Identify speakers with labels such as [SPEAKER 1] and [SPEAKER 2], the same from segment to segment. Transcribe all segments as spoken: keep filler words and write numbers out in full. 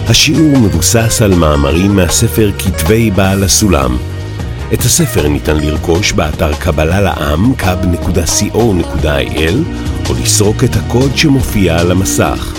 [SPEAKER 1] השיעור מבוסס על מאמרים מהספר כתבי בעל הסולם. את הספר ניתן לרכוש באתר קבלה לעם קאב נקודה סי או נקודה איי אל או לסרוק את הקוד שמופיע על המסך.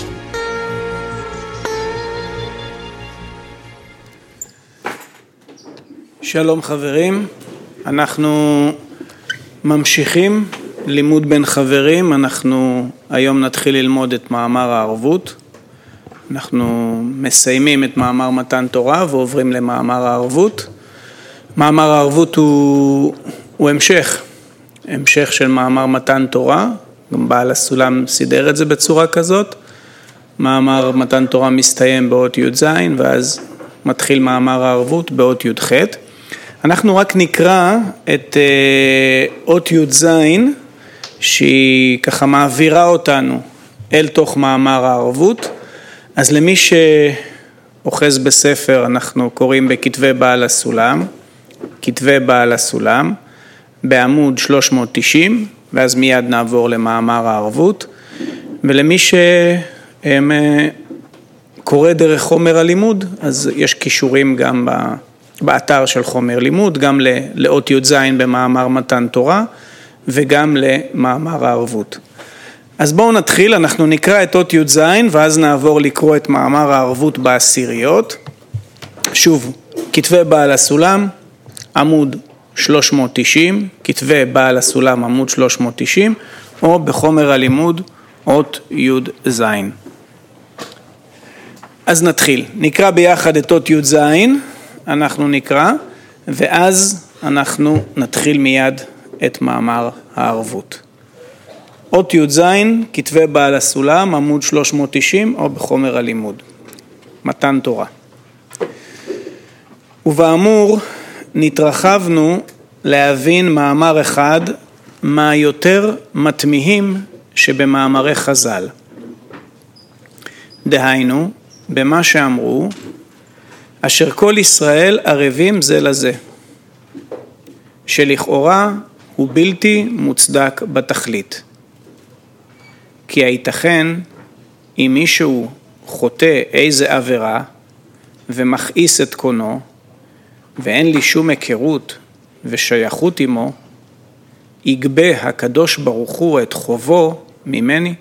[SPEAKER 2] שלום חברים, אנחנו ממשיכים לימוד בין חברים. אנחנו היום נתחיל ללמוד את מאמר הערבות. אנחנו מסיימים את מאמר מתן תורה ועוברים למאמר הערבות. מאמר הערבות הוא, הוא המשך, המשך של מאמר מתן תורה. גם בעל הסולם סידר את זה בצורה כזאת. מאמר מתן תורה מסתיים באות י' ז' ואז מתחיל מאמר הערבות באות י' ח'. אנחנו רק נקרא את אות י' ז' שהיא ככה מעבירה אותנו אל תוך מאמר הערבות. אז למי שאוחז בספר אנחנו קוראים בכתבי בעל הסולם, כתבי בעל הסולם, בעמוד שלוש מאות תשעים, ואז מיד נעבור למאמר הערבות. ולמי שקורא דרך חומר הלימוד, אז יש קישורים גם באתר של חומר לימוד, גם לאות י' ז' במאמר מתן תורה, וגם למאמר הערבות. אז בואו נתחיל, אנחנו נקרא את אות י' ז' ואז נעבור לקרוא את מאמר הערבות בעשיריות. שוב, כתבי בעל הסולם, עמוד שלוש מאות תשעים, כתבי בעל הסולם עמוד שלוש מאות תשעים, או בחומר הלימוד אות י' ז'. אז נתחיל, נקרא ביחד את אות י' ז', אנחנו נקרא, ואז אנחנו נתחיל מיד את מאמר הערבות. אות י' ז', כתבי בעל הסולם, עמוד שלוש מאות תשעים, או בחומר הלימוד. מתן תורה. ובאמור, נתרחבנו להבין מאמר אחד מהיותר מתמיהים שבמאמרי חז"ל. דהיינו, במה שאמרו, אשר כל ישראל ערבים זה לזה, שלכאורה הוא בלתי מוצדק בתכלית. כי הייתכן אם מישהו חוטא איזה עבירה ומכעיס את קונו, ואין לי שום היכרות ושייכות עמו, יגבה הקדוש ברוך הוא את חובו ממני.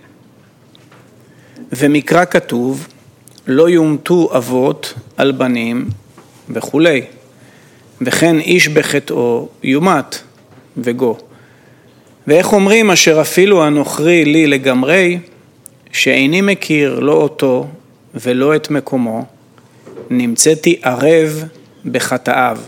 [SPEAKER 2] ומקרא כתוב, לא יומתו אבות על בנים וכו'. וכן איש בחטאו יומת וגו. ואיך אומרים אשר אפילו הנוכרי לי לגמרי, שאיני מכיר לא אותו ולא את מקומו, נמצאתי ערב בחטאיו.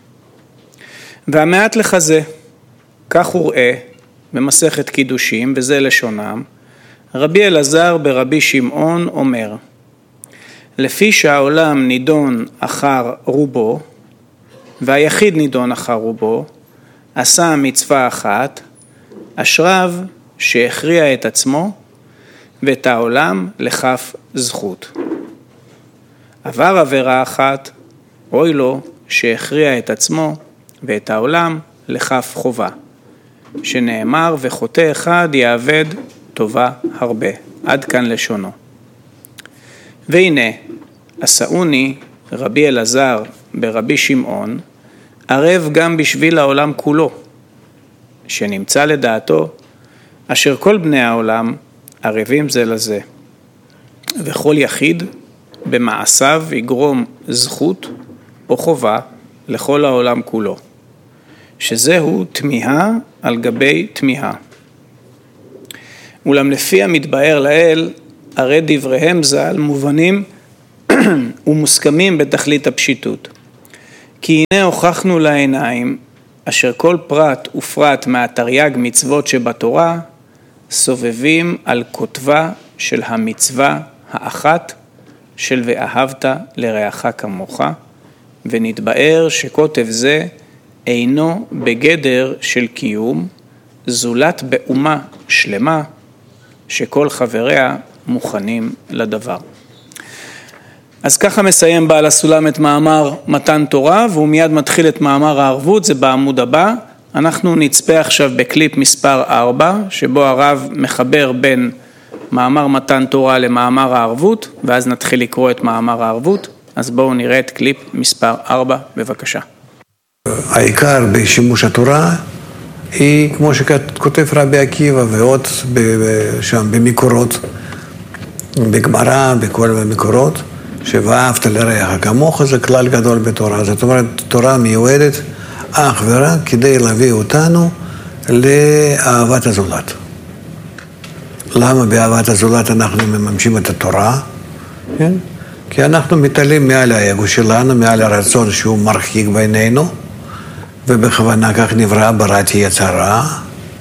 [SPEAKER 2] והמעט לחזה, כך הוא ראה במסכת קידושים, וזה לשונם, רבי אלעזר ברבי שמעון אומר, לפי שהעולם נידון אחר רובו, והיחיד נידון אחר רובו, עשה מצווה אחת, אשריו שהכריע את עצמו ואת העולם לכף זכות. עבר עבירה אחת, אוי לו שהכריע את עצמו ואת העולם לכף חובה, שנאמר וחוטא אחד יאבד טובה הרבה. עד כאן לשונו. והנה, עשאוני רבי אלעזר ברבי שמעון, ערב גם בשביל העולם כולו, שנמצא לדעתו, אשר כל בני העולם ערבים זה לזה, וכל יחיד במעשיו יגרום זכות או חובה לכל העולם כולו, שזהו תמיהה על גבי תמיהה. אולם לפי המתבאר לאל, הרי דבריהם ז"ל מובנים ומוסכמים בתכלית הפשיטות. כי הנה הוכחנו לעיניים, אשר כל פרט ופרט מהתרי"ג מצוות שבתורה, סובבים על כותבה של המצווה האחת של ואהבת לרעך כמוך, ונתבאר שכותב זה אינו בגדר של קיום, זולת באומה שלמה, שכל חבריה מוכנים לדבר. אז ככה מסיים בעל הסולם את מאמר מתן תורה, והוא מיד מתחיל את מאמר הערבות, זה בעמוד הבא. אנחנו נצפה עכשיו בקליפ מספר ארבע, שבו הרב מחבר בין מאמר מתן תורה למאמר הערבות, ואז נתחיל לקרוא את מאמר הערבות. אז בואו נראה את קליפ מספר ארבע, בבקשה.
[SPEAKER 3] העיקר בשימוש התורה היא, כמו שכותב רבי עקיבא ועוד שם במקורות, בגמרא, בכל המקורות, שאהבת לרעך כמוך, זה כלל גדול בתורה. זאת אומרת, תורה מיועדת אך ורק כדי להביא אותנו לאהבת הזולת. למה באהבת הזולת אנחנו מממשים את התורה? כן? כי אנחנו מתעלים מעל האגו שלנו, מעל הרצון שהוא מרחיק בינינו, ובכוונה כך נברא בראתי יצרה,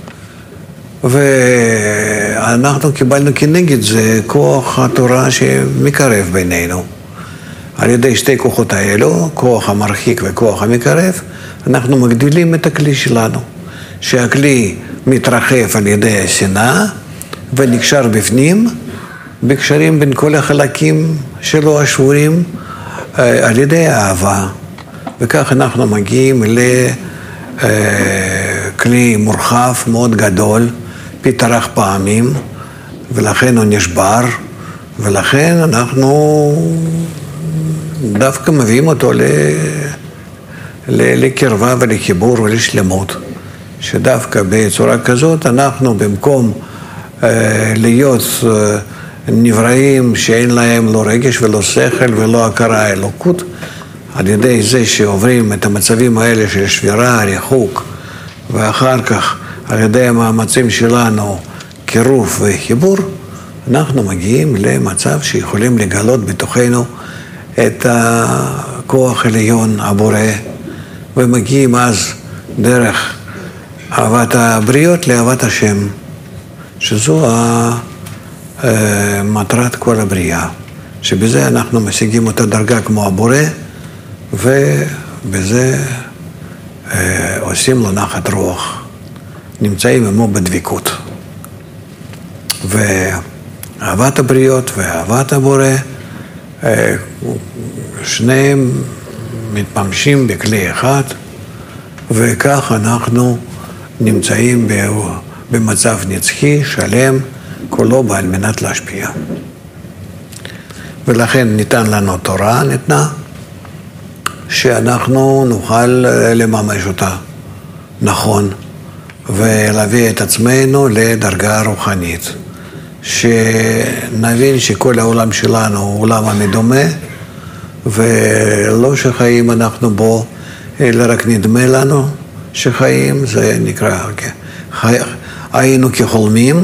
[SPEAKER 3] ואנחנו קיבלנו כנגד זה כוח התורה שמקרב בינינו. על ידי שתי כוחות האלו, כוח המרחיק וכוח המקרב, אנחנו מגדילים את הכלי שלנו, שהכלי מתרחב על ידי השנאה ונקשר בפנים, בקשרים בין כל החלקים שלו השבורים על ידי האהבה. וכך אנחנו מגיעים לכלי מורחב מאוד גדול, פיתרח פעמים, ולכן הוא נשבר, ולכן אנחנו דווקא מביאים אותו לקרבה ולחיבור ולשלמות, שדווקא בצורה כזאת אנחנו במקום להיות נבראים שאין להם לא רגש ולא שכל ולא הכרה אלוקות, על ידי זה שעוברים את המצבים האלה של שבירה, ריחוק, ואחר כך על ידי המאמצים שלנו קירוב וחיבור, אנחנו מגיעים למצב שיכולים לגלות בתוכנו את הכוח העליון הבורא, ומגיעים אז דרך אהבת הבריות לאהבת השם, שזו מטרת כל הבריאה, שבזה אנחנו משיגים אותה דרגה כמו הבורא, ובזה אה, עושים לו נחת רוח, נמצאים עמו בדביקות. ואהבת הבריות ואהבת הבורא, אה, שניהם מתממשים בכלי אחד, וכך אנחנו נמצאים במצב נצחי, שלם, כולו בעל מנת להשפיע. ולכן ניתן לנו תורה, ניתנה, שאנחנו נוכל לממש אותה נכון, ולהביא את עצמנו לדרגה רוחנית, שנבין שכל העולם שלנו הוא עולם המדומה, ולא שחיים אנחנו בו, אלא רק נדמה לנו שחיים, זה נקרא, חי... היינו כחולמים,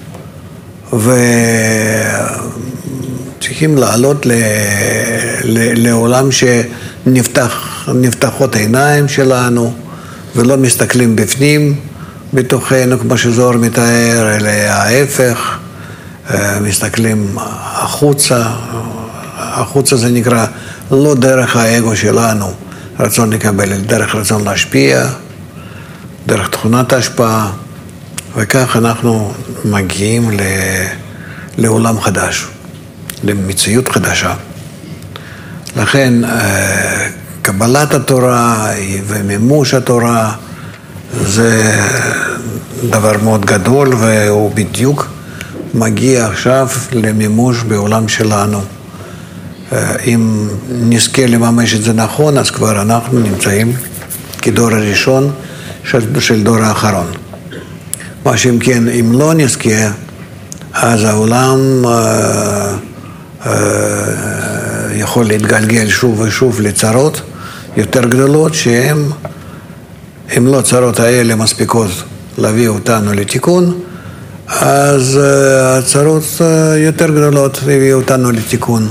[SPEAKER 3] וצריכים לעלות ל... ל... לעולם שנפתחות העיניים שלנו, ולא מסתכלים בפנים בתוכנו, כמו שזוהר מתאר, אלא ההפך, מסתכלים החוצה, החוצה זה נקרא לא דרך האגו שלנו, רצון לקבל, אלא דרך רצון להשפיע, דרך תכונת ההשפעה, וכך אנחנו מגיעים ל... לעולם חדש, למציאות חדשה. לכן קבלת התורה ומימוש התורה זה דבר מאוד גדול, והוא בדיוק מגיע עכשיו למימוש בעולם שלנו. אם נזכה לממש את זה נכון, אז כבר אנחנו נמצאים כדור הראשון של, של דור האחרון. מה שאם כן, אם לא נזכה, אז העולם אה, אה, יכול להתגלגל שוב ושוב לצרות יותר גדולות, שהן, אם לא צרות האלה מספיקות להביא אותנו לתיקון, אז אה, הצרות אה, יותר גדולות הביאו אותנו לתיקון.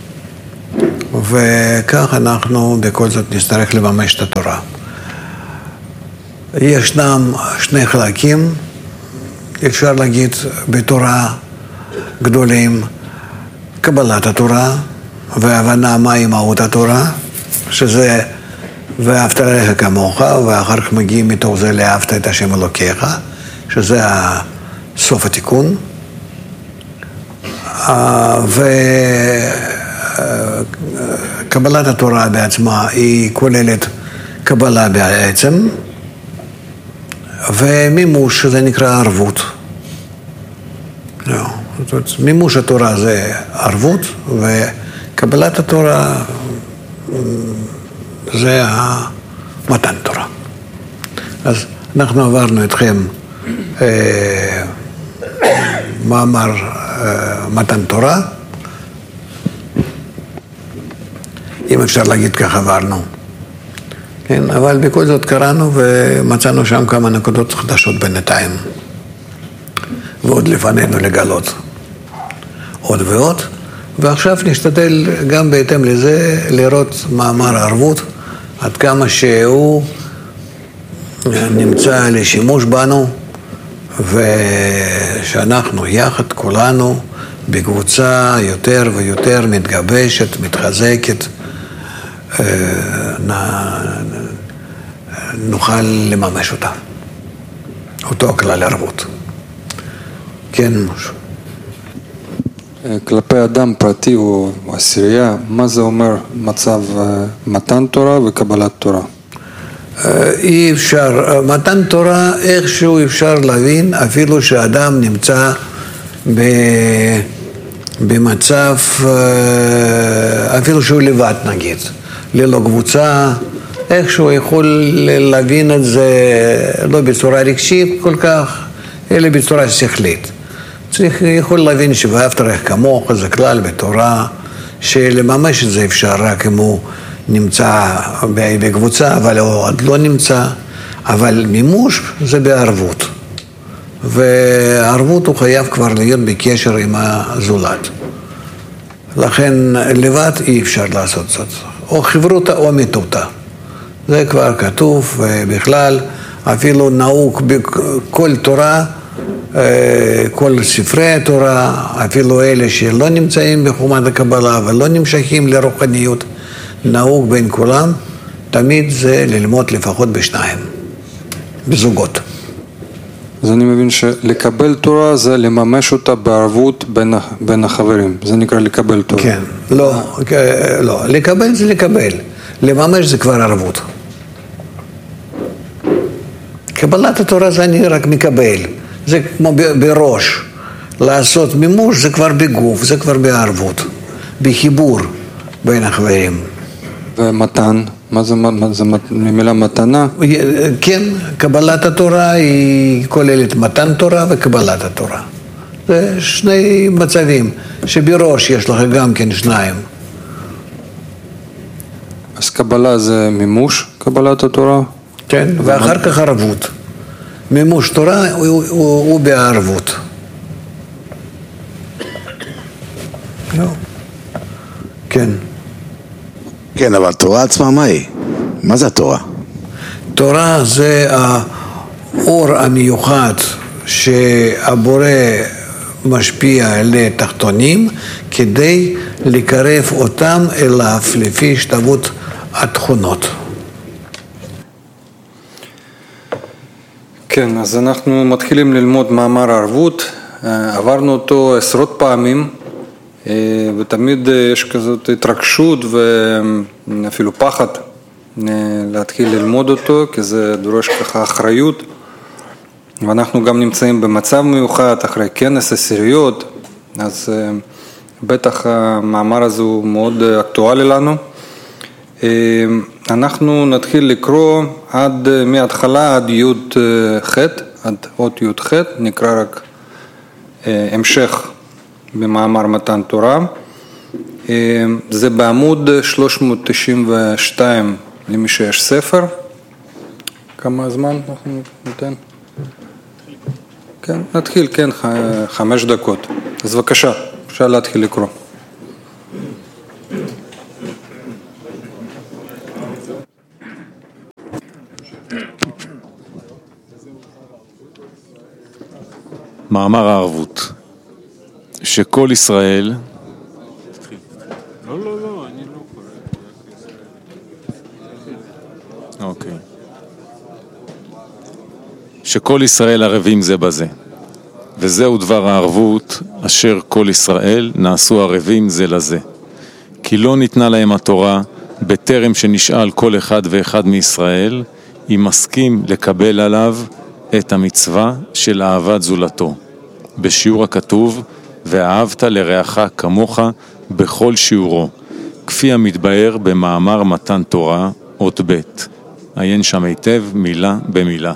[SPEAKER 3] וכך אנחנו בכל זאת נצטרך לממש את התורה. ישנם שני חלקים, אפשר להגיד בתורה גדולים, קבלת התורה והבנה מהי מהות התורה, שזה ואהבת לרעך כמוך, ואחר כך מגיעים מתוך זה לאהבת את השם אלוקיך, שזה סוף התיקון. וקבלת התורה בעצמה היא כוללת קבלה בעצם, ומימוש שזה נקרא ערבות. זאת אומרת, מימוש התורה זה ערבות, וקבלת התורה זה מתן תורה. אז אנחנו עברנו אתכם אה, מאמר אה, מתן תורה, אם אפשר להגיד כך עברנו. כן, אבל בכל זאת קראנו ומצאנו שם כמה נקודות חדשות בינתיים. ועוד לפנינו לגלות עוד ועוד. ועכשיו נשתדל גם בהתאם לזה לראות מאמר הערבות, עד כמה שהוא נמצא לשימוש בנו, ושאנחנו יחד כולנו בקבוצה יותר ויותר מתגבשת, מתחזקת, נוכל לממש אותה. אותו כלל ערבות. כן, משהו.
[SPEAKER 4] כלפי אדם פרטי או עשירייה, מה זה אומר מצב מתן תורה וקבלת תורה?
[SPEAKER 3] אי אפשר, מתן תורה איכשהו אפשר להבין, אפילו שאדם נמצא במצב, אפילו שהוא לבד נגיד, ללא קבוצה, איכשהו יכול להבין את זה לא בצורה רגשית כל כך, אלא בצורה שכלית. צריך, יכול להבין שאהבת רעך כמוך זה כלל בתורה, שלממש את זה אפשר רק אם הוא נמצא בקבוצה, אבל הוא עוד לא נמצא, אבל מימוש זה בערבות. והערבות הוא חייב כבר להיות בקשר עם הזולת. לכן לבד אי אפשר לעשות זאת. או חברותה או מיתותה. זה כבר כתוב, ובכלל אפילו נהוג בכל תורה, כל ספרי התורה, אפילו אלה שלא נמצאים בחומת הקבלה ולא נמשכים לרוחניות, נהוג בין כולם, תמיד זה ללמוד לפחות בשניים, בזוגות.
[SPEAKER 4] אז אני מבין שלקבל תורה זה לממש אותה בערבות בין, בין החברים, זה נקרא לקבל תורה.
[SPEAKER 3] כן, לא, לא, לקבל זה לקבל, לממש זה כבר ערבות. קבלת התורה זה אני רק מקבל, זה כמו בראש, לעשות מימוש זה כבר בגוף, זה כבר בערבות, בחיבור בין החברים.
[SPEAKER 4] ומתן, מה זה, מה זה מילה מתנה?
[SPEAKER 3] כן, קבלת התורה היא כוללת מתן תורה וקבלת התורה. זה שני מצבים, שבראש יש לך גם כן שניים.
[SPEAKER 4] אז קבלה זה מימוש, קבלת התורה?
[SPEAKER 3] כן, ואחר כך ערבות. מימוש תורה הוא, הוא, הוא בערבות. לא. כן.
[SPEAKER 5] כן, אבל תורה עצמה מה היא? מה זה התורה?
[SPEAKER 3] תורה זה האור המיוחד שהבורא משפיע לתחתונים כדי לקרב אותם אליו לפי השתוות התכונות.
[SPEAKER 4] כן, אז אנחנו מתחילים ללמוד מאמר הערבות, עברנו אותו עשרות פעמים, ותמיד יש כזאת התרגשות ואפילו פחד להתחיל ללמוד אותו, כי זה דורש ככה אחריות, ואנחנו גם נמצאים במצב מיוחד אחרי כנס עשיריות, אז בטח המאמר הזה הוא מאוד אקטואלי לנו. אנחנו נתחיל לקרוא עד, מההתחלה עד י' ח', עד אות י' ח', נקרא רק המשך במאמר מתן תורה. זה בעמוד שלוש מאות תשעים ושתיים למי שיש ספר. כמה זמן אנחנו ניתן? כן, נתחיל, כן, חמש דקות. אז בבקשה, אפשר להתחיל לקרוא.
[SPEAKER 6] מאמר הערבות, שכל ישראל, לא, לא, לא, אני לא קורא. אוקיי. שכל ישראל ערבים זה בזה, וזהו דבר הערבות אשר כל ישראל נעשו ערבים זה לזה. כי לא ניתנה להם התורה בטרם שנשאל כל אחד ואחד מישראל, אם מסכים לקבל עליו את המצווה של אהבת זולתו, בשיעור הכתוב, ואהבת לרעך כמוך בכל שיעורו, כפי המתבאר במאמר מתן תורה, אות ב'. עיין שם היטב מילה במילה.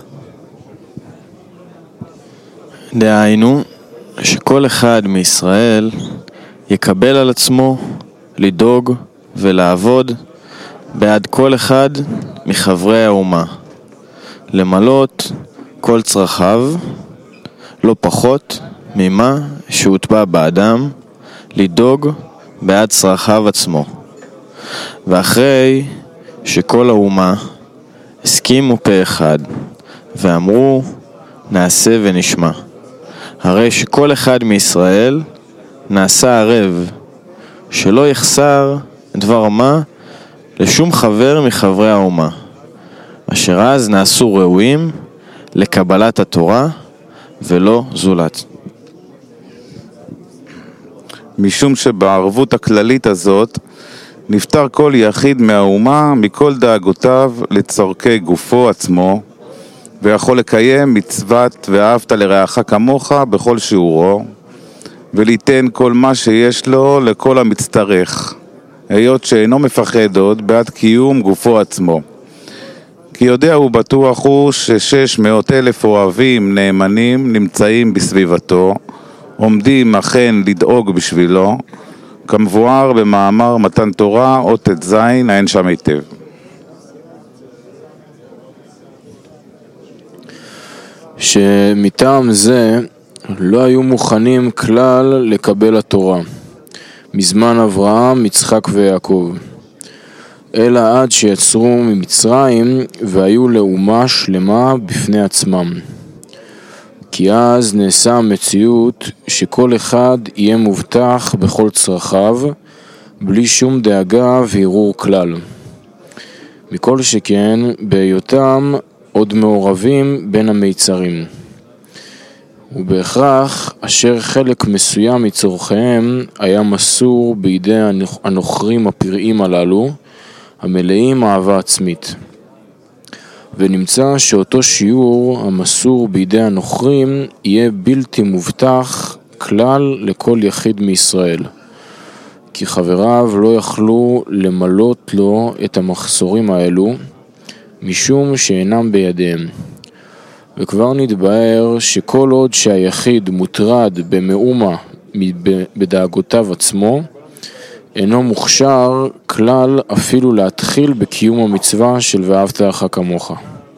[SPEAKER 7] דהיינו, שכל אחד מישראל יקבל על עצמו לדאוג ולעבוד בעד כל אחד מחברי האומה, למלות כל צרכיו, לא פחות ממה שהוטבע באדם, לדאוג בעד צרכיו עצמו. ואחרי שכל האומה הסכימו פה אחד ואמרו נעשה ונשמע, הרי שכל אחד מישראל נעשה ערב שלא יחסר דבר מה לשום חבר מחברי האומה, אשר אז נעשו ראויים לקבלת התורה ולא זולת.
[SPEAKER 8] משום שבערבות הכללית הזאת נפטר כל יחיד מהאומה מכל דאגותיו לצורכי גופו עצמו, ויכול לקיים מצוות ואהבת לרעך כמוך בכל שיעורו, וליתן כל מה שיש לו לכל המצטרך, היות שאינו מפחד עוד בעד קיום גופו עצמו. כי יודע הוא בטוח הוא ששש מאות אלף אוהבים נאמנים נמצאים בסביבתו, עומדים אכן לדאוג בשבילו, כמבואר במאמר מתן תורה, אות ט"ז, עיין שם היטב.
[SPEAKER 9] שמטעם זה לא היו מוכנים כלל לקבל התורה, מזמן אברהם, יצחק ויעקב, אלא עד שיצרו ממצרים והיו לאומה שלמה בפני עצמם. כי אז נעשה המציאות שכל אחד יהיה מובטח בכל צרכיו, בלי שום דאגה וערעור כלל. מכל שכן, בהיותם עוד מעורבים בין המיצרים. ובהכרח, אשר חלק מסוים מצורכיהם היה מסור בידי הנוכרים הפראים הללו, המלאים אהבה עצמית. ונמצא שאותו שיעור המסור בידי הנוכרים יהיה בלתי מובטח כלל לכל יחיד מישראל, כי חבריו לא יכלו למלות לו את המחסורים האלו, משום שאינם בידיהם. וכבר נתבהר שכל עוד שהיחיד מוטרד במאומה בדאגותיו עצמו, אינו מוכשר כלל אפילו להתחיל בקיום המצווה של ואהבת לרעך כמוך.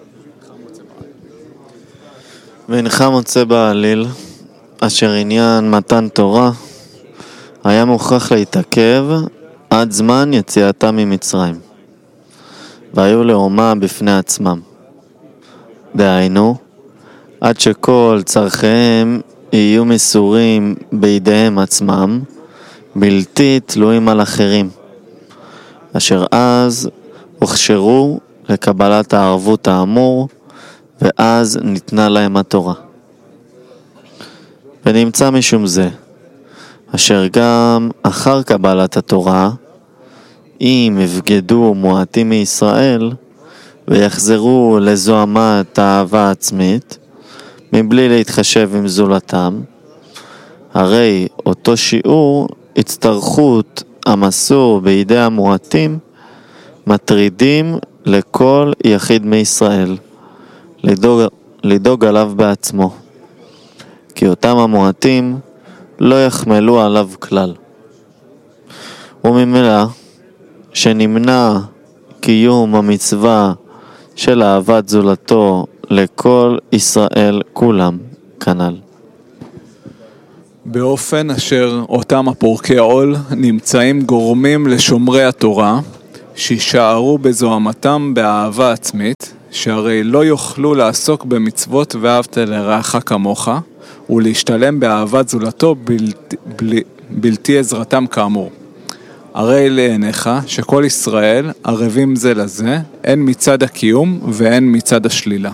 [SPEAKER 7] ואינך מוצא בעליל אשר עניין מתן תורה היה מוכרח להתעכב עד זמן יציאתם ממצרים, והיו לאומה בפני עצמם. דהיינו, עד שכל צרכיהם יהיו מסורים בידיהם עצמם, בלתי תלויים על אחרים, אשר אז הוכשרו לקבלת הערבות האמור, ואז ניתנה להם התורה. ונמצא משום זה, אשר גם אחר קבלת התורה, אם יבגדו מועטים מישראל, ויחזרו לזוהמת האהבה עצמית, מבלי להתחשב עם זולתם, הרי אותו שיעור הצטרכות המסור בידי המועטים מטרידים לכל יחיד מישראל, לדאוג, לדאוג עליו בעצמו, כי אותם המועטים לא יחמלו עליו כלל. וממילא שנמנע קיום המצווה של אהבת זולתו לכל ישראל כולם כנ"ל.
[SPEAKER 10] באופן אשר אותם הפורקי עול נמצאים גורמים לשומרי התורה, שישארו בזוהמתם באהבה עצמית, שהרי לא יוכלו לעסוק במצוות ואהבת לרעך כמוך, ולהשתלם באהבת זולתו בלתי, בלתי, בלתי עזרתם כאמור. הרי לעיניך שכל ישראל ערבים זה לזה, הן מצד הקיום והן מצד השלילה.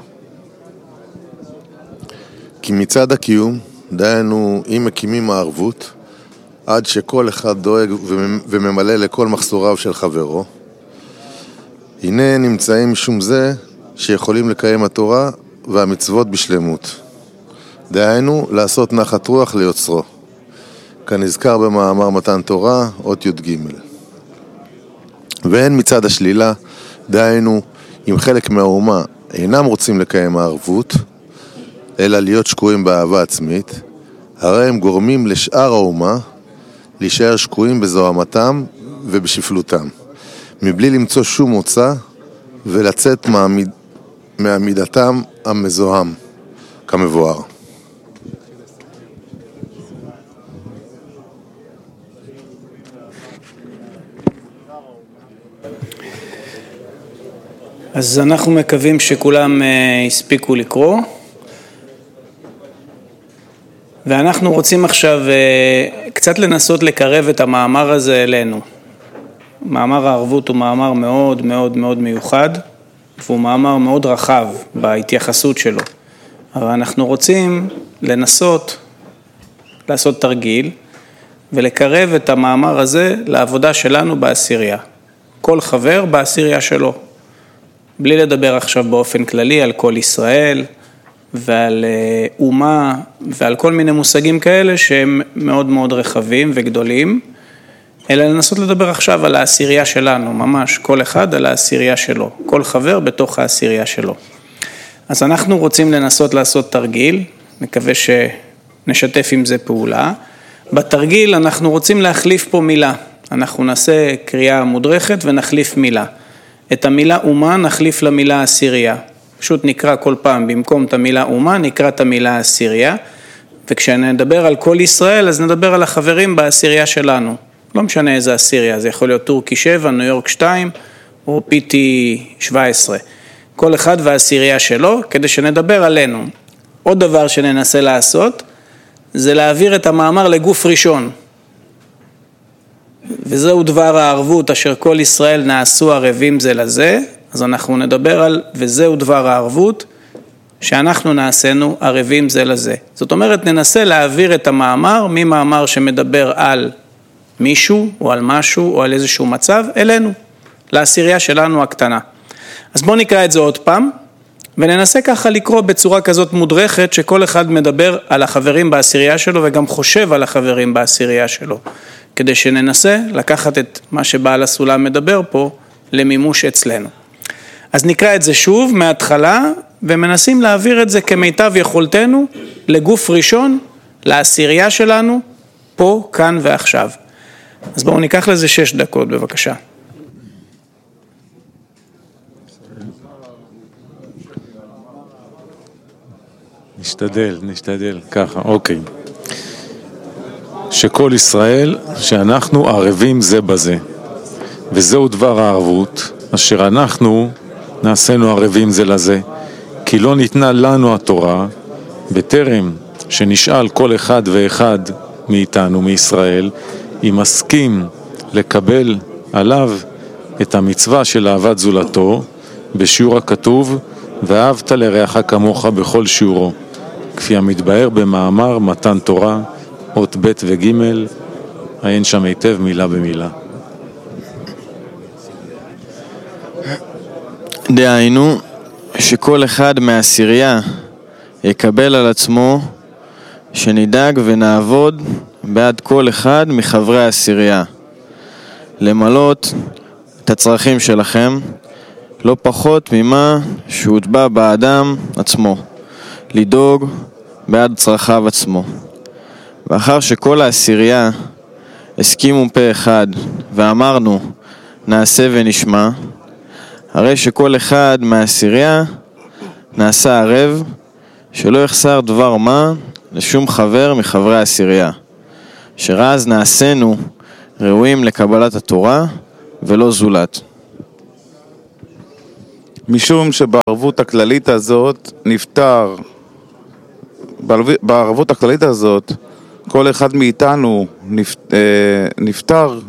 [SPEAKER 11] כי מצד הקיום, דהיינו אם מקימים הערבות, עד שכל אחד דואג וממלא לכל מחסוריו של חברו, הנה נמצאים משום זה שיכולים לקיים התורה והמצוות בשלמות. דהיינו לעשות נחת רוח ליוצרו. כנזכר במאמר מתן תורה, אות י"ג. והן מצד השלילה, דהיינו, אם חלק מהאומה אינם רוצים לקיים הערבות, אלא להיות שקועים באהבה עצמית, הרי הם גורמים לשאר האומה להישאר שקועים בזוהמתם ובשפלותם, מבלי למצוא שום מוצא ולצאת מעמיד, מעמידתם המזוהם, כמבואר.
[SPEAKER 2] אז אנחנו מקווים שכולם הספיקו לקרוא, ואנחנו רוצים עכשיו קצת לנסות לקרב את המאמר הזה אלינו. מאמר הערבות הוא מאמר מאוד מאוד מאוד מיוחד, והוא מאמר מאוד רחב בהתייחסות שלו. אבל אנחנו רוצים לנסות לעשות תרגיל, ולקרב את המאמר הזה לעבודה שלנו בעשירייה. כל חבר בעשירייה שלו. בלי לדבר עכשיו באופן כללי על כל ישראל ועל אומה ועל כל מיני מושגים כאלה שהם מאוד מאוד רחבים וגדולים, אלא לנסות לדבר עכשיו על העשירייה שלנו, ממש כל אחד על העשירייה שלו, כל חבר בתוך העשירייה שלו. אז אנחנו רוצים לנסות לעשות תרגיל, מקווה שנשתף עם זה פעולה. בתרגיל אנחנו רוצים להחליף פה מילה, אנחנו נעשה קריאה מודרכת ונחליף מילה. את המילה אומה נחליף למילה עשירייה. פשוט נקרא כל פעם, במקום את המילה אומה, נקרא את המילה עשירייה. וכשנדבר על כל ישראל, אז נדבר על החברים בעשירייה שלנו. לא משנה איזה עשירייה, זה יכול להיות טורקי שבע, ניו יורק שתיים, או פי טי שבע עשרה. כל אחד והעשירייה שלו, כדי שנדבר עלינו. עוד דבר שננסה לעשות, זה להעביר את המאמר לגוף ראשון. וזהו דבר הערבות אשר כל ישראל נעשו ערבים זה לזה, אז אנחנו נדבר על וזהו דבר הערבות שאנחנו נעשינו ערבים זה לזה. זאת אומרת, ננסה להעביר את המאמר ממאמר שמדבר על מישהו או על משהו או על איזשהו מצב אלינו, לעשירייה שלנו הקטנה. אז בואו נקרא את זה עוד פעם, וננסה ככה לקרוא בצורה כזאת מודרכת שכל אחד מדבר על החברים בעשירייה שלו וגם חושב על החברים בעשירייה שלו. כדי שננסה לקחת את מה שבעל הסולם מדבר פה למימוש אצלנו. אז נקרא את זה שוב מההתחלה, ומנסים להעביר את זה כמיטב יכולתנו לגוף ראשון, לעשירייה שלנו, פה, כאן ועכשיו. אז בואו ניקח לזה שש דקות, בבקשה.
[SPEAKER 6] נשתדל, נשתדל, ככה, אוקיי. שכל ישראל, שאנחנו ערבים זה בזה. וזהו דבר הערבות, אשר אנחנו נעשינו ערבים זה לזה, כי לא ניתנה לנו התורה, בטרם שנשאל כל אחד ואחד מאיתנו, מישראל, אם מסכים לקבל עליו את המצווה של אהבת זולתו, בשיעור הכתוב, ואהבת לרעך כמוך בכל שיעורו, כפי המתבאר במאמר מתן תורה, אות ב' וג', אין שם היטב מילה במילה.
[SPEAKER 7] דהיינו, שכל אחד מהעשירייה יקבל על עצמו שנדאג ונעבוד בעד כל אחד מחברי העשירייה, למלות את הצרכים שלכם, לא פחות ממה שהוטבע באדם עצמו, לדאוג בעד צרכיו עצמו. ואחר שכל העשירייה הסכימו פה אחד ואמרנו נעשה ונשמע, הרי שכל אחד מהעשירייה נעשה ערב שלא יחסר דבר מה לשום חבר מחברי העשירייה, שרז נעשינו ראויים לקבלת התורה ולא זולת.
[SPEAKER 8] משום שבערבות הכללית הזאת נפטר, בערבות הכללית הזאת כל אחד מאיתנו נפטר,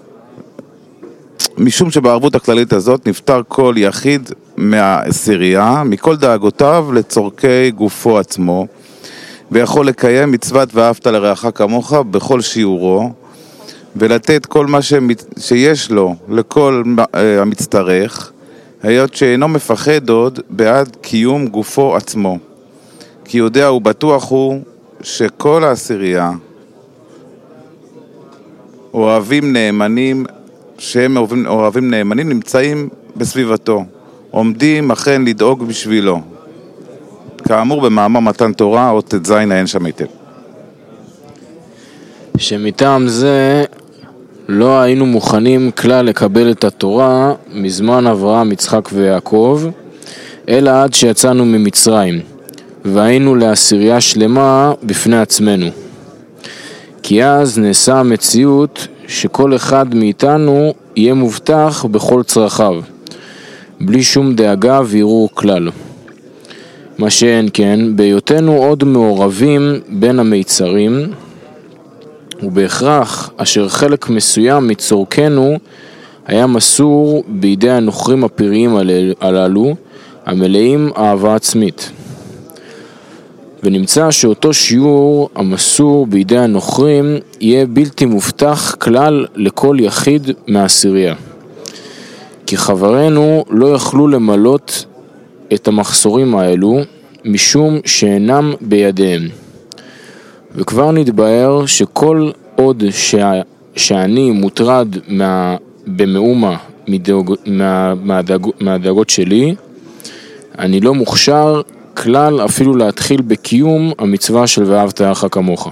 [SPEAKER 8] משום שבערבות הכללית הזאת נפטר כל יחיד מהעשירייה, מכל דאגותיו לצורכי גופו עצמו, ויכול לקיים מצוות ואהבת לרעך כמוך בכל שיעורו, ולתת כל מה שיש לו לכל המצטרך, היות שאינו מפחד עוד בעד קיום גופו עצמו. כי יודע ובטוח הוא שכל העשירייה אוהבים נאמנים, שהם אוהבים, אוהבים נאמנים, נמצאים בסביבתו, עומדים אכן לדאוג בשבילו. כאמור במאמר מתן תורה, או תזין אין שם היטב.
[SPEAKER 9] שמטעם זה לא היינו מוכנים כלל לקבל את התורה מזמן אברהם, יצחק ויעקב, אלא עד שיצאנו ממצרים, והיינו לעשירייה שלמה בפני עצמנו. כי אז נעשה המציאות שכל אחד מאיתנו יהיה מובטח בכל צרכיו, בלי שום דאגה ויראו כלל. מה שאין כן, בהיותנו עוד מעורבים בין המיצרים, ובהכרח אשר חלק מסוים מצורכנו היה מסור בידי הנוכרים הפראיים הללו, המלאים אהבה עצמית. ונמצא שאותו שיעור המסור בידי הנוכרים יהיה בלתי מובטח כלל לכל יחיד מהעשירייה. כי חברינו לא יכלו למלות את המחסורים האלו משום שאינם בידיהם. וכבר נתבהר שכל עוד שה, שאני מוטרד מה, במאומה מדאוג, מה, מהדאג, מהדאגות שלי, אני לא מוכשר כלל אפילו להתחיל בקיום המצווה של ואהבת לרעך כמוך.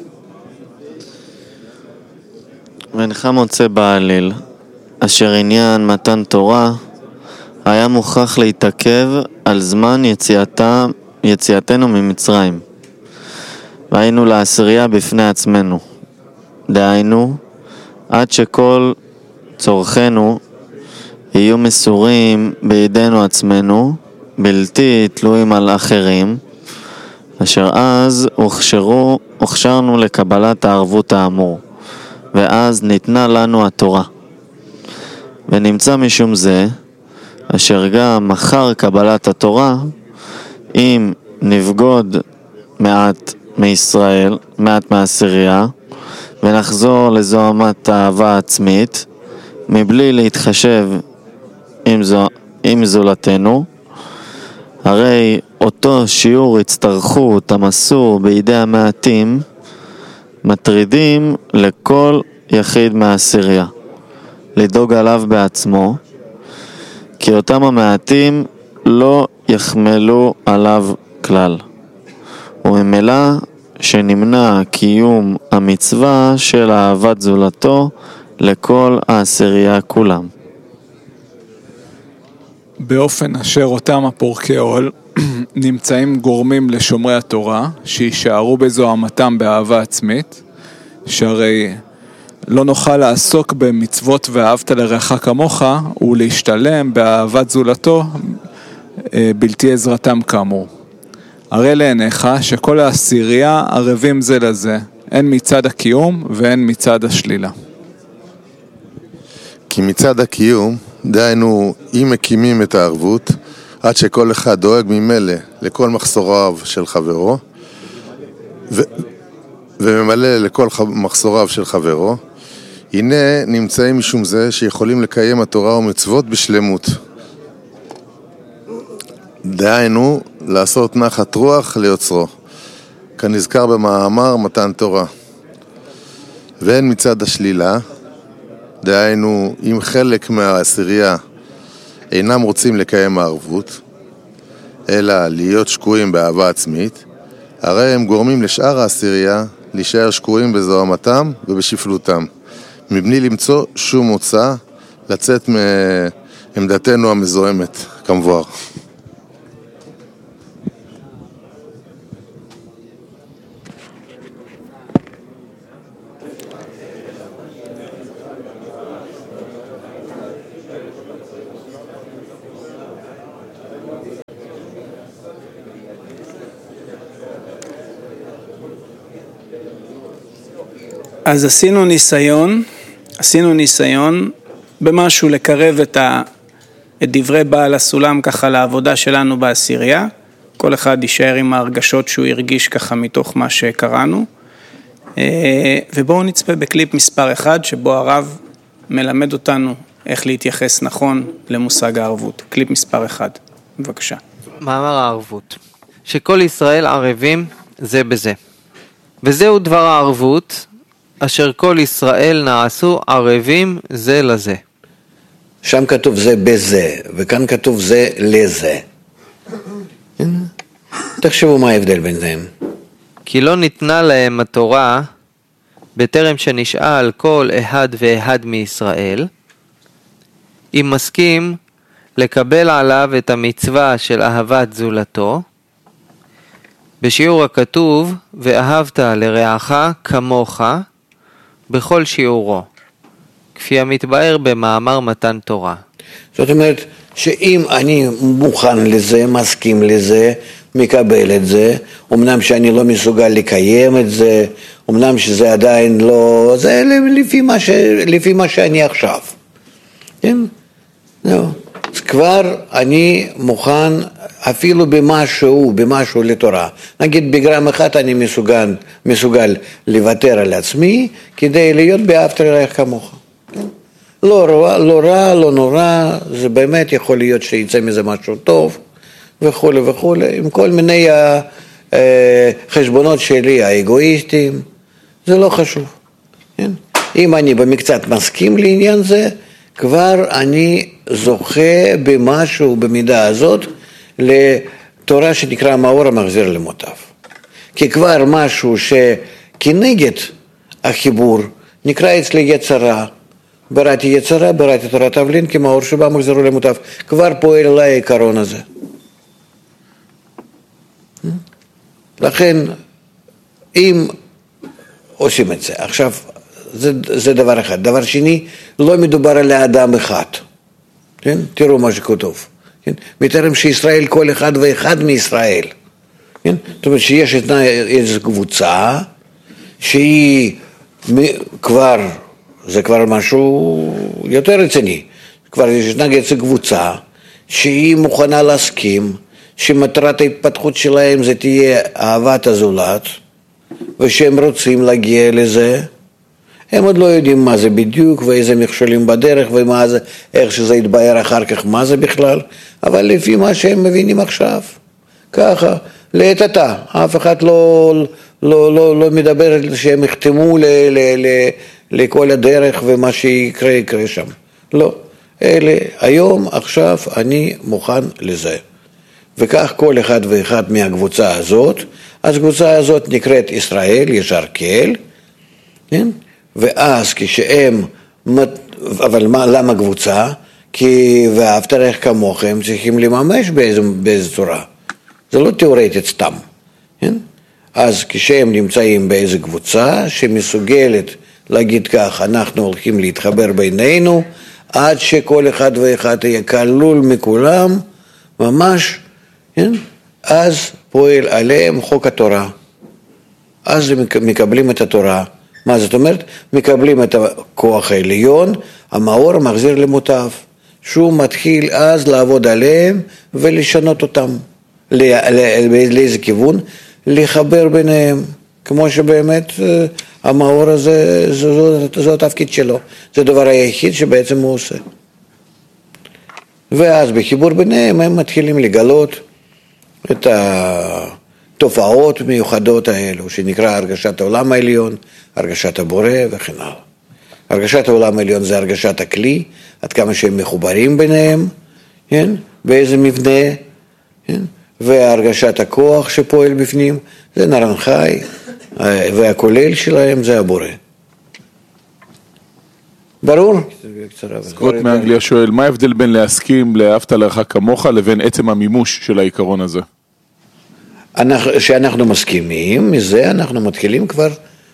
[SPEAKER 7] ואינך מוצא בעליל, אשר עניין מתן תורה היה מוכרח להתעכב על זמן יציאתה, יציאתנו ממצרים. והיינו לעשירייה בפני עצמנו. דהיינו, עד שכל צורכנו יהיו מסורים בידינו עצמנו, בלתי תלויים על אחרים, אשר אז הוכשרו, הוכשרנו לקבלת הערבות האמור, ואז ניתנה לנו התורה. ונמצא משום זה, אשר גם אחר קבלת התורה, אם נבגוד מעט מישראל, מעט מהעשירייה, ונחזור לזוהמת האהבה העצמית, מבלי להתחשב עם, זו, עם זולתנו, הרי אותו שיעור הצטרכות המסור בידי המעטים, מטרידים לכל יחיד מהעשירייה, לדאוג עליו בעצמו, כי אותם המעטים לא יחמלו עליו כלל. וממילא שנמנע קיום המצווה של אהבת זולתו לכל העשירייה כולם.
[SPEAKER 10] באופן אשר אותם הפורקי עול נמצאים גורמים לשומרי התורה, שישארו בזוהמתם באהבה עצמית, שהרי לא נוכל לעסוק במצוות ואהבת לרעך כמוך, ולהשתלם באהבת זולתו בלתי עזרתם כאמור. הרי לעיניך שכל העשירייה ערבים זה לזה, הן מצד הקיום והן מצד השלילה.
[SPEAKER 11] כי מצד הקיום, דהיינו, אם מקימים את הערבות, עד שכל אחד דואג ממילא לכל מחסוריו של חברו, ו... וממלא לכל מחסוריו של חברו, הנה נמצאים משום זה שיכולים לקיים התורה ומצוות בשלמות. דהיינו, לעשות נחת רוח ליוצרו, כנזכר במאמר מתן תורה. והן מצד השלילה, דהיינו, אם חלק מהעשירייה אינם רוצים לקיים הערבות, אלא להיות שקועים באהבה עצמית, הרי הם גורמים לשאר העשירייה להישאר שקועים בזוהמתם ובשפלותם, מבלי למצוא שום מוצא לצאת מעמדתנו המזוהמת, כמבואר.
[SPEAKER 2] אז עשינו ניסיון, עשינו ניסיון במשהו לקרב את, ה, את דברי בעל הסולם ככה לעבודה שלנו בעשירייה. כל אחד יישאר עם ההרגשות שהוא הרגיש ככה מתוך מה שקראנו. ובואו נצפה בקליפ מספר אחד שבו הרב מלמד אותנו איך להתייחס נכון למושג הערבות. קליפ מספר אחד, בבקשה.
[SPEAKER 12] מאמר הערבות, שכל ישראל ערבים זה בזה. וזהו דבר הערבות, אשר כל ישראל נעשו ערבים זה לזה.
[SPEAKER 3] שם כתוב זה בזה, וכאן כתוב זה לזה. תחשבו מה ההבדל בין זה.
[SPEAKER 12] כי לא ניתנה להם התורה בטרם שנשאל כל אחד ואחד מישראל, אם מסכים לקבל עליו את המצווה של אהבת זולתו, בשיעור הכתוב, ואהבת לרעך כמוך, בכל שיעורו, כפי המתבאר במאמר מתן תורה.
[SPEAKER 3] זאת אומרת, שאם אני מוכן לזה, מסכים לזה, מקבל את זה, אמנם שאני לא מסוגל לקיים את זה, אמנם שזה עדיין לא, זה לפי מה, ש, לפי מה שאני עכשיו. כן? לא. אז כבר אני מוכן אפילו במשהו, במשהו לתורה. נגיד בגרם אחד אני מסוגל, מסוגל לוותר על עצמי כדי להיות באהבת לרעך כמוך. לא רע, לא רע, לא נורא, זה באמת יכול להיות שיצא מזה משהו טוב וכו' וכו', עם כל מיני חשבונות שלי האגואיסטיים, זה לא חשוב. כן? אם אני במקצת מסכים לעניין זה, כבר אני זוכה במשהו במידה הזאת לתורה שנקרא מאור המחזיר למוטב. כי כבר משהו שכנגד החיבור נקרא אצלי יצרה, בראתי יצרה, בראתי תורת תבלין, כי מאור שבא מחזירו למוטב, כבר פועל אליי העיקרון הזה. לכן, אם עושים את זה, עכשיו, זה, זה דבר אחד. דבר שני, לא מדובר על האדם אחד. כן? תראו מה שכתוב. כן? בטרם שישראל כל אחד ואחד מישראל. כן? זאת אומרת שיש איזו קבוצה שהיא כבר, זה כבר משהו יותר רציני. כבר יש איזו קבוצה שהיא מוכנה להסכים שמטרת ההתפתחות שלהם זה תהיה אהבת הזולת, ושהם רוצים להגיע לזה. הם עוד לא יודעים מה זה בדיוק, ואיזה מכשולים בדרך, ומה זה, איך שזה יתבהר אחר כך, מה זה בכלל, אבל לפי מה שהם מבינים עכשיו, ככה, לעת עתה, אף אחד לא, לא, לא, לא מדבר שהם יחתמו ל, ל, ל, לכל הדרך, ומה שיקרה יקרה שם. לא, אלה, היום, עכשיו, אני מוכן לזה. וכך כל אחד ואחד מהקבוצה הזאת, אז הקבוצה הזאת נקראת ישראל, ישר קהל, כן? ואז כשהם, אבל מה, למה קבוצה? כי ואהבת לרעך כמוך הם צריכים לממש באיזו, באיזו צורה. זה לא תיאורטית סתם. כן? אז כשהם נמצאים באיזו קבוצה שמסוגלת להגיד כך, אנחנו הולכים להתחבר בינינו, עד שכל אחד ואחד יהיה כלול מכולם, ממש, כן? אז פועל עליהם חוק התורה. אז הם מקבלים את התורה. מה זאת אומרת? מקבלים את הכוח העליון, המאור מחזיר למוטב, שהוא מתחיל אז לעבוד עליהם ולשנות אותם. לאיזה כיוון? לחבר ביניהם, כמו שבאמת המאור הזה, זה התפקיד שלו. זה הדבר היחיד שבעצם הוא עושה. ואז בחיבור ביניהם הם מתחילים לגלות את התופעות מיוחדות האלו, שנקרא הרגשת העולם העליון, הרגשת הבורא וכן הלאה. הרגשת העולם העליון זה הרגשת הכלי, עד כמה שהם מחוברים ביניהם, כן? באיזה מבנה, כן? והרגשת הכוח שפועל בפנים, זה נרן חי, והכולל שלהם זה הבורא. ברור?
[SPEAKER 13] סקוט מאנגליה שואל, מה ההבדל בין להסכים לאהבת לרעך כמוך לבין עצם המימוש של העיקרון הזה?
[SPEAKER 3] שאנחנו מסכימים, מזה אנחנו מתחילים כבר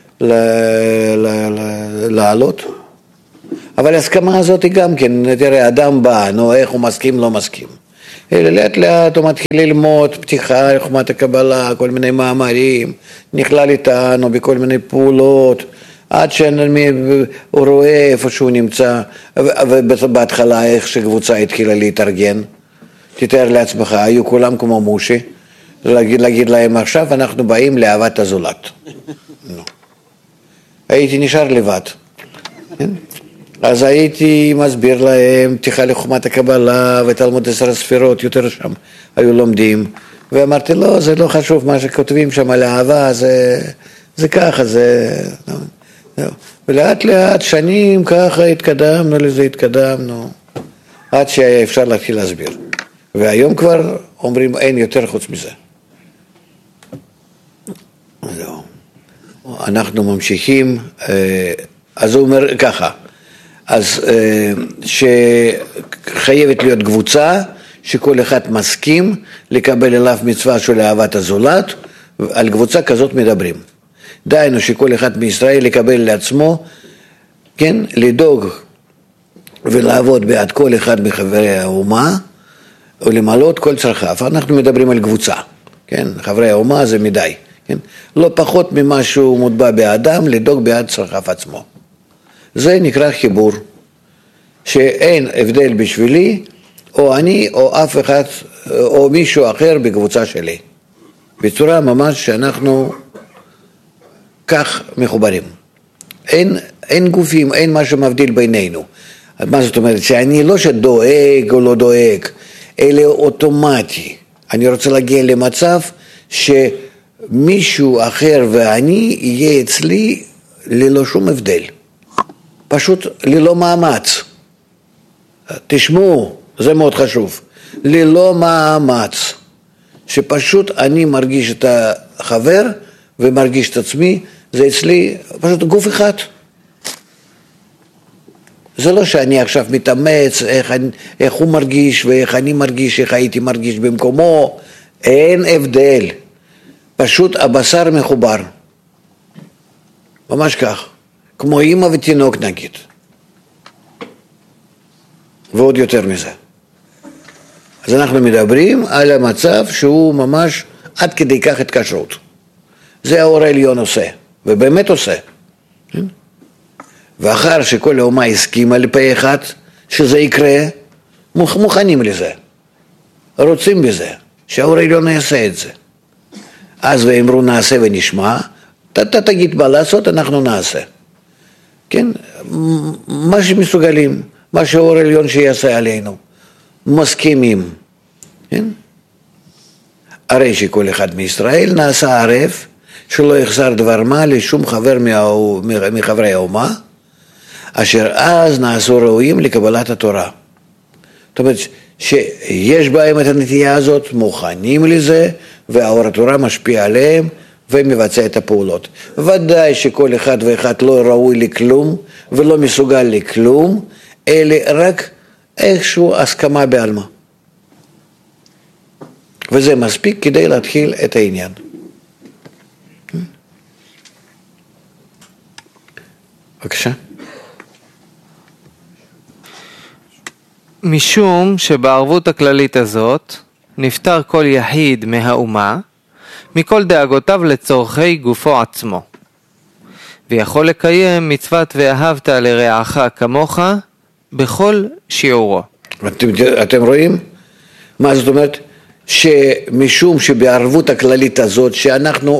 [SPEAKER 3] לעלות. אבל ההסכמה הזאת היא גם כן, תראה, אדם בא, נו, איך הוא מסכים, לא מסכים. לאט לאט הוא מתחיל ללמוד פתיחה, חוכמת הקבלה, כל מיני מאמרים, נכלל איתנו בכל מיני פעולות, עד שהוא רואה איפה שהוא נמצא, ובהתחלה איך שקבוצה התחילה להתארגן. תתאר לעצמך, היו כולם כמו מושי, להגיד, להגיד להם עכשיו אנחנו באים לאהבת הזולת. הייתי נשאר לבד. אז הייתי מסביר להם פתיחה לחוכמת הקבלה ותלמוד עשר הספירות, יותר שם היו לומדים, ואמרתי לא, זה לא חשוב מה שכותבים שם על האהבה, זה, זה ככה, זה, ולאט לאט שנים ככה התקדמנו לזה, התקדמנו, עד שהיה אפשר להתחיל להסביר. והיום כבר אומרים אין יותר חוץ מזה. לא. אנחנו ממשיכים, אז הוא אומר ככה, אז שחייבת להיות קבוצה שכל אחד מסכים לקבל אליו מצווה של אהבת הזולת, על קבוצה כזאת מדברים. דהיינו שכל אחד מישראל יקבל לעצמו, כן, לדאוג ולעבוד בעד כל אחד מחברי האומה ולמלות כל צרכיו. אנחנו מדברים על קבוצה, כן, חברי האומה זה מדי, כן, לא פחות ממה שהוא מוטבע באדם, לדאוג בעד צרכיו עצמו. זה נקרא חיבור, שאין הבדל בשבילי, או אני או אף אחד, או מישהו אחר בקבוצה שלי. בצורה ממש שאנחנו כך מחוברים. אין, אין גופים, אין מה שמבדיל בינינו. מה זאת אומרת? שאני לא שדואג או לא דואג, אלא אוטומטי. אני רוצה להגיע למצב שמישהו אחר ואני יהיה אצלי ללא שום הבדל. פשוט ללא מאמץ. תשמעו, זה מאוד חשוב. ללא מאמץ. שפשוט אני מרגיש את החבר ומרגיש את עצמי, זה אצלי פשוט גוף אחד. זה לא שאני עכשיו מתאמץ איך, אני, איך הוא מרגיש ואיך אני מרגיש, איך הייתי מרגיש במקומו, אין הבדל. פשוט הבשר מחובר. ממש כך. כמו אמא ותינוק נגיד. ועוד יותר מזה. אז אנחנו מדברים על המצב שהוא ממש עד כדי כך התקשרות. זה האור העליון עושה, ובאמת עושה. ואחר שכל האומה הסכימה על פה אחד שזה יקרה, מוכנים לזה. רוצים בזה, שהאור העליון יעשה את זה. אז ואמרו נעשה ונשמע, אתה תגיד מה לעשות, אנחנו נעשה. כן? מה שמסוגלים, מה שהאור העליון שיעשה עלינו. מסכימים, כן? הרי שכל אחד מישראל נעשה ערב שלא יחסר דבר מה לשום חבר מחברי האומה, אשר אז נעשו ראויים לקבלת התורה. זאת אומרת שיש בהם את הנטייה הזאת, מוכנים לזה, והאור התורה משפיע עליהם ומבצע את הפעולות. ודאי שכל אחד ואחד לא ראוי לכלום ולא מסוגל לכלום, אלא רק איכשהו הסכמה בעלמה. וזה מספיק כדי להתחיל את העניין. בבקשה.
[SPEAKER 12] משום שבערבות הכללית הזאת נפטר כל יחיד מהאומה מכל דאגותיו לצורכי גופו עצמו, ויכול לקיים מצוות ואהבת לרעך כמוך בכל שיעורו.
[SPEAKER 3] אתם, אתם רואים? מה זאת אומרת? שמשום שבערבות הכללית הזאת שאנחנו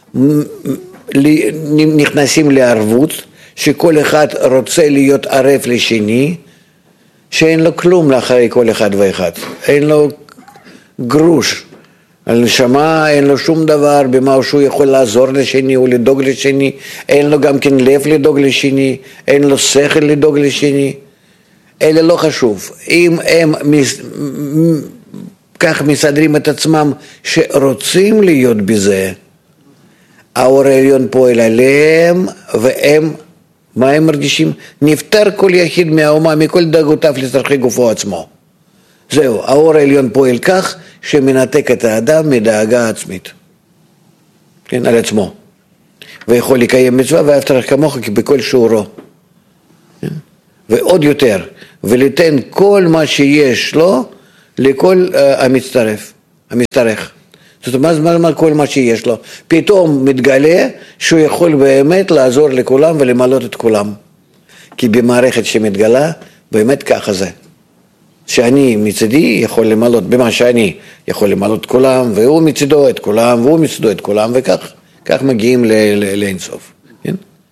[SPEAKER 3] נכנסים לערבות, שכל אחד רוצה להיות ערב לשני, שאין לו כלום לאחרי כל אחד ואחד, אין לו גרוש, על נשמה אין לו שום דבר במה שהוא יכול לעזור לשני או לדאוג לשני, אין לו גם כן לב לדאוג לשני, אין לו שכל לדאוג לשני, אלה לא חשוב. אם הם מס... כך מסדרים את עצמם שרוצים להיות בזה, האור העליון פועל עליהם, והם, מה הם מרגישים? נפטר כל יחיד מהאומה מכל דאגותיו לצרכי גופו עצמו. זהו, האור העליון פועל כך שמנתק את האדם מדאגה עצמית, כן, על עצמו, ויכול לקיים מצווה ואהבת לרעך כמוך בכל שיעורו, כן? ועוד יותר, וליתן כל מה שיש לו לכל uh, המצטרף, המצטרך. זאת אומרת, מה, מה כל מה שיש לו? פתאום מתגלה שהוא יכול באמת לעזור לכולם ולמלות את כולם. כי במערכת שמתגלה, באמת ככה זה. שאני מצדי יכול למלות, במה שאני יכול למלות את כולם, והוא מצדו את כולם, והוא מצדו את כולם, וכך כך מגיעים לאינסוף. כן?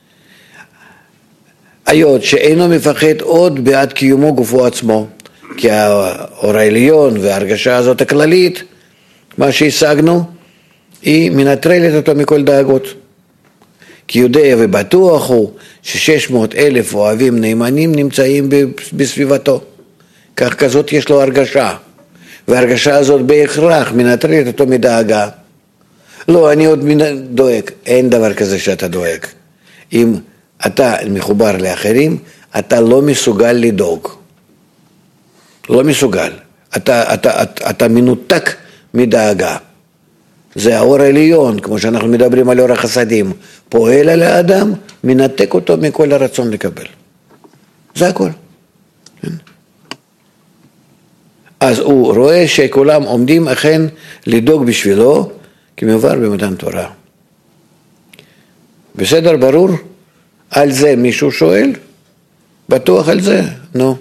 [SPEAKER 3] היות שאינו מפחד עוד בעד קיומו גופו עצמו, כי האור העליון וההרגשה הזאת הכללית, מה שהשגנו, היא מנטרלת אותו מכל דאגות. כי יודע ובטוח הוא ש-שש מאות אלף אוהבים נאמנים נמצאים בסביבתו. כך כזאת יש לו הרגשה, וההרגשה הזאת בהכרח מנטרלת אותו מדאגה. לא, אני עוד דואג, אין דבר כזה שאתה דואג. אם אתה מחובר לאחרים, אתה לא מסוגל לדאוג. לא מסוגל. אתה, אתה, אתה, אתה מנותק מדאגה. זה האור העליון, כמו שאנחנו מדברים על אור החסדים. פועל על האדם, מנתק אותו מכל הרצון לקבל. זה הכל. אז הוא רואה שכולם עומדים אכן לדאוג בשבילו, כמובן במתן תורה. בסדר, ברור? על זה מישהו שואל? בטוח על זה? נו.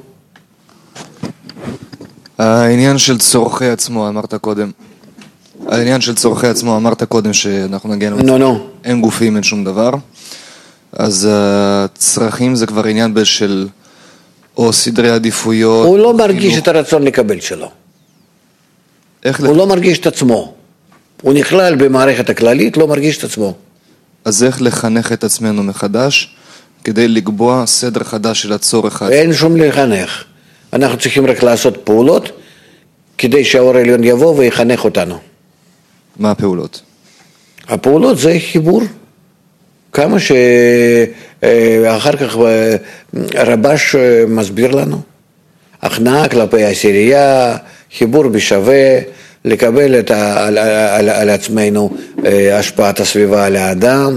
[SPEAKER 14] העניין של צורכי עצמו, אמרת קודם. העניין של צורכי עצמו, אמרת קודם שאנחנו נגיע למצב.
[SPEAKER 3] נו, נו.
[SPEAKER 14] אין גופים, אין שום דבר. אז הצרכים זה כבר עניין של או סדרי עדיפויות.
[SPEAKER 3] הוא לא מרגיש את הרצון לקבל שלו. הוא לא מרגיש את עצמו. הוא נכלל במערכת הכללית, לא מרגיש את עצמו.
[SPEAKER 14] אז איך לחנך את עצמנו מחדש, כדי לקבוע סדר חדש של הצורך?
[SPEAKER 3] אין שום לחנך. אנחנו צריכים רק לעשות פעולות, כדי שהאור העליון יבוא ויחנך אותנו.
[SPEAKER 14] מה הפעולות?
[SPEAKER 3] הפעולות זה חיבור. כמה שאחר כך רבש מסביר לנו. הכנעה כלפי העשירייה, חיבור בשווה, לקבל את ה, על, על, על עצמנו השפעת הסביבה על האדם.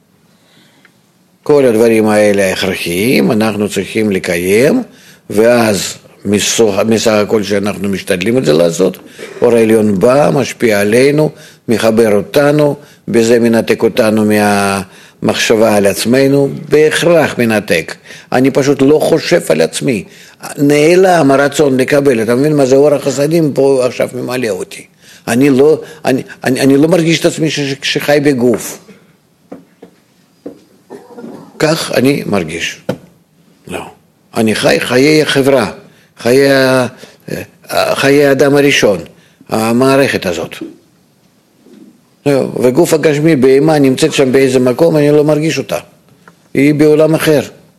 [SPEAKER 3] כל הדברים האלה הכרחיים, אנחנו צריכים לקיים, ואז מסך הכל שאנחנו משתדלים את זה לעשות, אור העליון בא, משפיע עלינו, מחבר אותנו, בזה מנתק אותנו מהמחשבה על עצמנו, בהכרח מנתק. אני פשוט לא חושב על עצמי. נעלם הרצון לקבל, אתה מבין מה זה אור החסדים פה עכשיו ממלא אותי. אני לא, אני, אני, אני לא מרגיש את עצמי שחי בגוף. כך אני מרגיש. לא. אני חי חיי החברה, חיי, חיי האדם הראשון, המערכת הזאת. לא. וגוף הגשמי, בהמה נמצאת שם באיזה מקום, אני לא מרגיש אותה. היא בעולם אחר.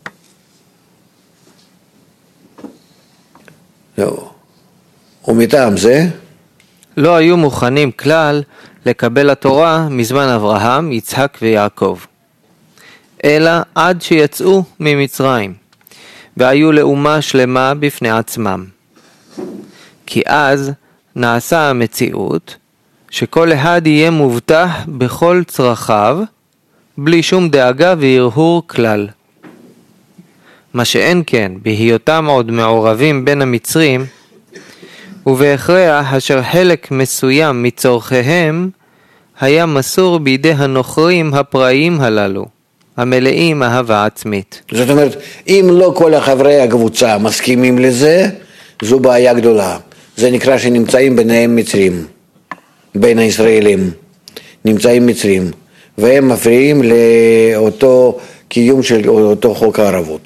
[SPEAKER 3] לא. ומטעם זה?
[SPEAKER 12] לא היו מוכנים כלל לקבל התורה מזמן אברהם, יצחק ויעקב, אלא עד שיצאו ממצרים, והיו לאומה שלמה בפני עצמם. כי אז נעשה המציאות שכל אחד יהיה מובטח בכל צרכיו, בלי שום דאגה והרהור כלל. מה שאין כן, בהיותם עוד מעורבים בין המצרים, ובהכרח אשר חלק מסוים מצורכיהם היה מסור בידי הנוכרים הפראיים הללו, המלאים אהבה עצמית.
[SPEAKER 3] זאת אומרת, אם לא כל החברי הקבוצה מסכימים לזה, זו בעיה גדולה. זה נקרא שנמצאים ביניהם מצרים, בין הישראלים, נמצאים מצרים, והם מפריעים לאותו קיום של אותו חוק הערבות.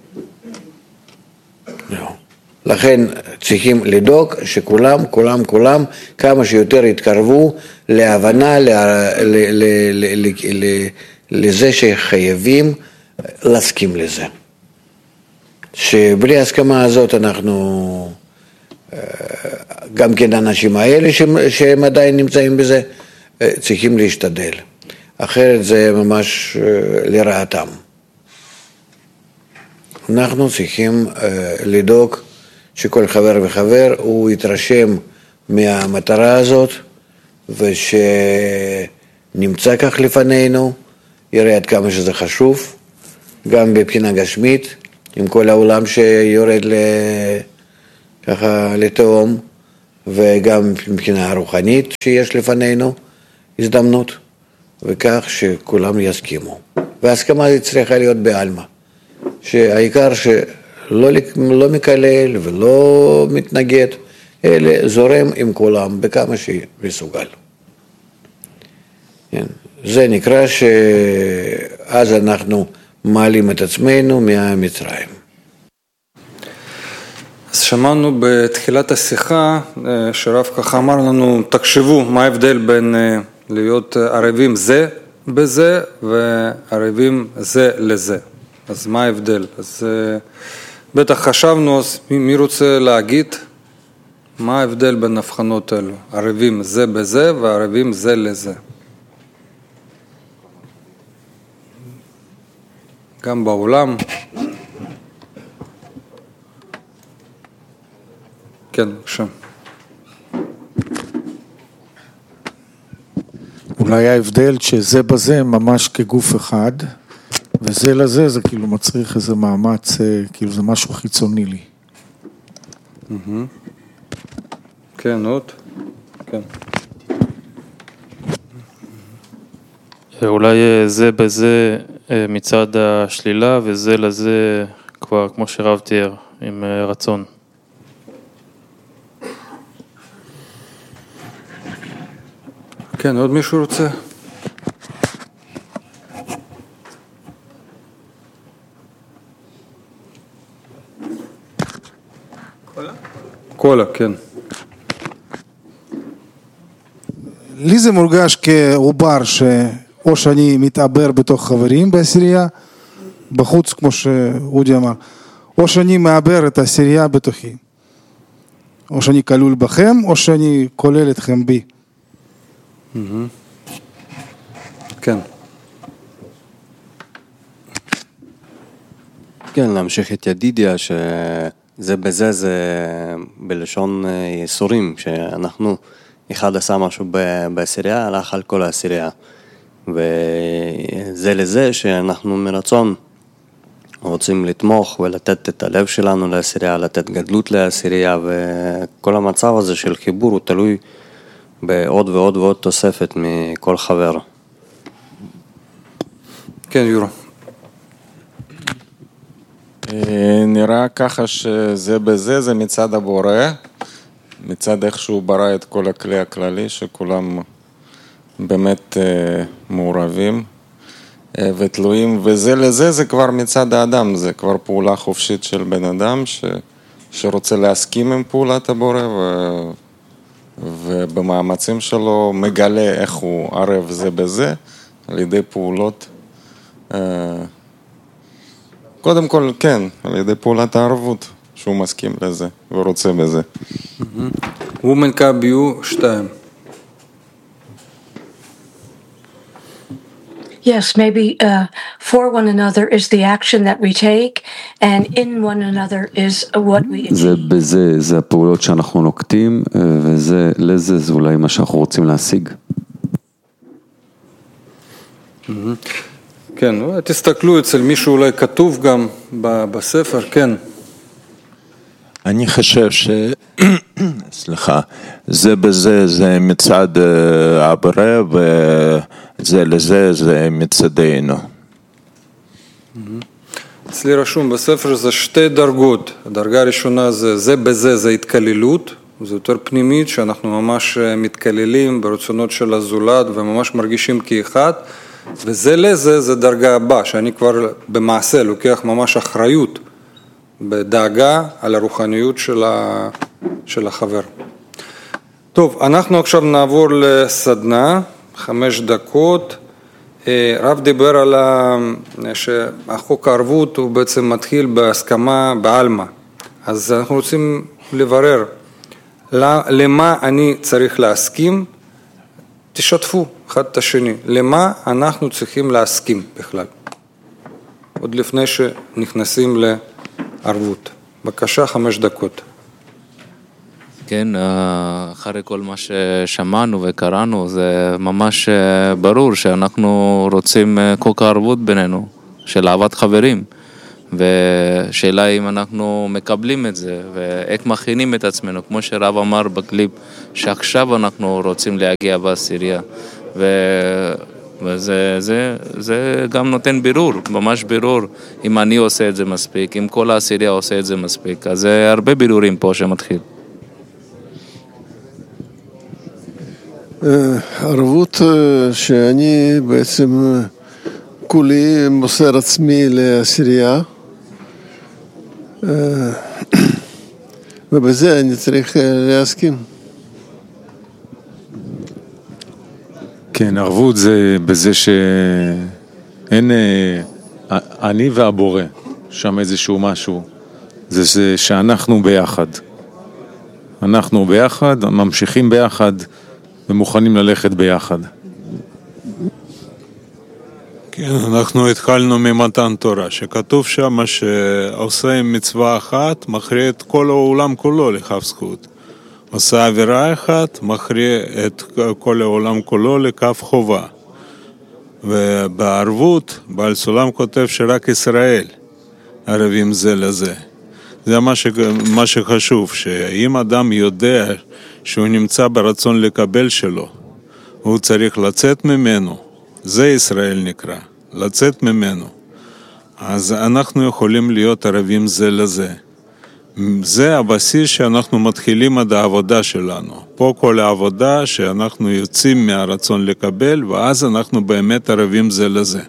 [SPEAKER 3] לכן צריכים לדאוג שכולם, כולם, כולם, כמה שיותר יתקרבו להבנה, ל, ל, ל, ל, ל, ל, לזה שחייבים להסכים לזה. שבלי ההסכמה הזאת אנחנו, גם כן האנשים האלה שהם עדיין נמצאים בזה, צריכים להשתדל. אחרת זה ממש לרעתם. אנחנו צריכים לדאוג שכל חבר וחבר הוא יתרשם מהמטרה הזאת, ושנמצא כך לפנינו, יראה עד כמה שזה חשוב, גם בבחינה גשמית, עם כל העולם שיורד ככה לתהום, וגם מבחינה רוחנית שיש לפנינו הזדמנות, וכך שכולם יסכימו. וההסכמה צריכה להיות בעלמא, שהעיקר שלא לא מקלל ולא מתנגד, אלא זורם עם כולם בכמה שמסוגל. זה נקרא שאז אנחנו מעלים את עצמנו מהמצרים.
[SPEAKER 4] אז שמענו בתחילת השיחה שרב ככה אמר לנו, תחשבו מה ההבדל בין להיות ערבים זה בזה וערבים זה לזה. אז מה ההבדל? אז בטח חשבנו, אז מי רוצה להגיד מה ההבדל בין הבחנות אלו? ערבים זה בזה וערבים זה לזה. גם בעולם. כן, בבקשה.
[SPEAKER 15] אולי ההבדל שזה בזה ממש כגוף אחד, וזה לזה זה כאילו מצריך איזה מאמץ, כאילו זה משהו חיצוני לי.
[SPEAKER 4] כן, עוד? כן.
[SPEAKER 16] אולי זה בזה מצד השלילה, וזה לזה כבר כמו שרב תיאר, עם רצון.
[SPEAKER 4] כן, עוד מישהו רוצה? קולה? קולה, כן.
[SPEAKER 17] לי זה מורגש כעובר שאו שאני מתעבר בתוך חברים בעשירייה, בחוץ כמו שאודי אמר, או שאני מעבר את העשירייה בתוכי. או שאני כלול בכם, או שאני כולל אתכם בי.
[SPEAKER 4] כן.
[SPEAKER 18] כן, להמשיך את ידידיה, שזה בזה, זה בלשון יסורים, שאנחנו, אחד עשה משהו בעשירייה, הלך על כל העשירייה. וזה לזה שאנחנו מרצון רוצים לתמוך ולתת את הלב שלנו לעשירייה, לתת גדלות לעשירייה, וכל המצב הזה של חיבור הוא תלוי בעוד ועוד ועוד תוספת מכל חבר.
[SPEAKER 4] כן, יורו.
[SPEAKER 6] נראה ככה שזה בזה, זה מצד הבורא, מצד איך שהוא ברא את כל הכלי הכללי, שכולם באמת מעורבים ותלויים, וזה לזה זה כבר מצד האדם, זה כבר פעולה חופשית של בן אדם ש... שרוצה להסכים עם פעולת הבורא ו... ובמאמצים שלו מגלה איך הוא ערב זה בזה, על ידי פעולות, קודם כל כן, על ידי פעולת הערבות, שהוא מסכים לזה ורוצה בזה.
[SPEAKER 4] וומן קאביו שתיים.
[SPEAKER 19] Yes, maybe uh, for one another is the action that we take, and in one another is what we achieve.
[SPEAKER 20] זה בזה, זה הפעולות שאנחנו נוקטים, וזה לזה, זה אולי מה שאנחנו רוצים להשיג.
[SPEAKER 4] כן, תסתכלו אצל מישהו אולי כתוב גם בספר, כן.
[SPEAKER 21] אני חושב ש... סליחה, זה בזה, זה מצד הבורא, וזה לזה, זה מצדנו.
[SPEAKER 4] אצלי רשום בספר זה שתי דרגות. הדרגה הראשונה זה זה בזה, זה התקללות, זה יותר פנימית, שאנחנו ממש מתקללים ברצונות של הזולת, וממש מרגישים כאחד, וזה לזה, זה דרגה הבאה, שאני כבר במעשה לוקח ממש אחריות, בדאגה על הרוחניות של, ה... של החבר. טוב, אנחנו עכשיו נעבור לסדנה, חמש דקות. רב דיבר על ה... שהחוק הערבות הוא בעצם מתחיל בהסכמה בעלמא. אז אנחנו רוצים לברר למה אני צריך להסכים, תשתפו אחד את השני, למה אנחנו צריכים להסכים בכלל, עוד לפני שנכנסים לערבות. בבקשה, חמש דקות.
[SPEAKER 22] כן, אחרי כל מה ששמענו וקראנו, זה ממש ברור שאנחנו רוצים חוק הערבות בינינו, של אהבת חברים, ושאלה אם אנחנו מקבלים את זה, ואיך מכינים את עצמנו, כמו שרב אמר בקליפ, שעכשיו אנחנו רוצים להגיע בעשירייה, ו... וזה זה, זה גם נותן בירור, ממש בירור, אם אני עושה את זה מספיק, אם כל העשירייה עושה את זה מספיק, אז זה הרבה בירורים פה שמתחיל.
[SPEAKER 23] ערבות שאני בעצם כולי מוסר עצמי לעשירייה, ובזה אני צריך להסכים.
[SPEAKER 6] כן, ערבות זה בזה שאין, אני והבורא, שם איזשהו משהו, זה, זה שאנחנו ביחד. אנחנו ביחד, ממשיכים ביחד ומוכנים ללכת ביחד.
[SPEAKER 1] כן, אנחנו התחלנו ממתן תורה, שכתוב שם שעושה עם מצווה אחת, מכריע את כל העולם כולו לכף זכות. עושה עבירה אחת, מכריע את כל העולם כולו לכף חובה. ובערבות, בעל סולם כותב שרק ישראל ערבים זה לזה. זה מה, ש... מה שחשוב, שאם אדם יודע שהוא נמצא ברצון לקבל שלו, הוא צריך לצאת ממנו, זה ישראל נקרא, לצאת ממנו. אז אנחנו יכולים להיות ערבים זה לזה. זה הבסיס שאנחנו מתחילים עד העבודה שלנו. פה כל העבודה שאנחנו יוצאים מהרצון לקבל, ואז אנחנו באמת ערבים זה לזה.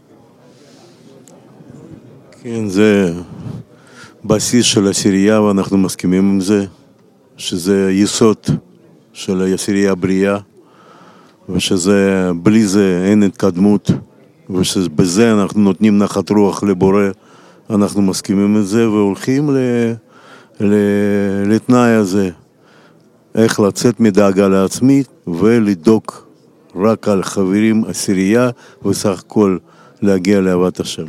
[SPEAKER 5] כן, זה בסיס של עשירייה, ואנחנו מסכימים עם זה, שזה יסוד של העשירייה הבריאה, ושזה, בלי זה אין התקדמות, ושבזה אנחנו נותנים נחת רוח לבורא, אנחנו מסכימים עם זה, והולכים ל... לתנאי הזה, איך לצאת מדאגה לעצמי ולדאוג רק על חברים עשירייה וסך הכל להגיע לאהבת השם.